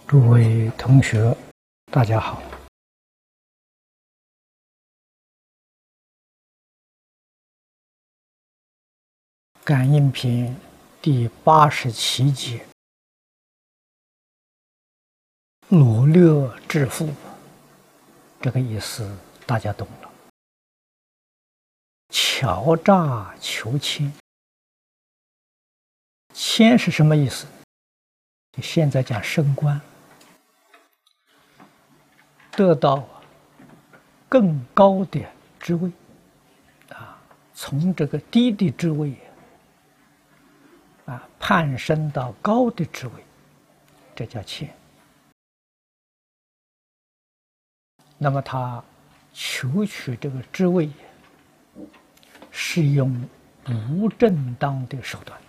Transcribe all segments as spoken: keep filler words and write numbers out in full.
诸位同学，大家好。感应篇第八十七节，掳掠致富，这个意思大家懂了。敲诈求签，签是什么意思？现在讲升官，得到更高的职位啊，从这个低的职位啊攀升到高的职位，这叫签。那么他求取这个职位，是用不正当的手段。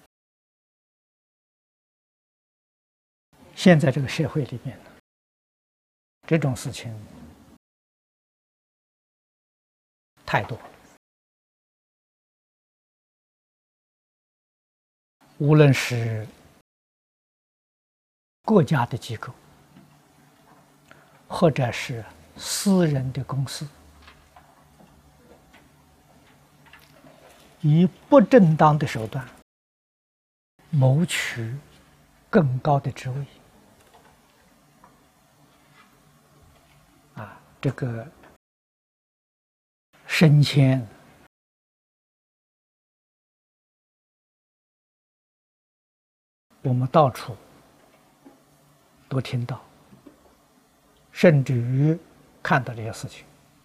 现在这个社会里面呢，这种事情太多了。无论是国家的机构，或者是私人的公司，以不正当的手段谋取更高的职位，啊，这个升迁我们到处都听到，甚至于看到这些事情。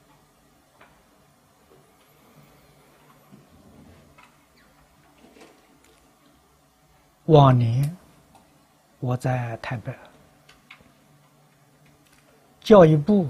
往年我在台北，教育部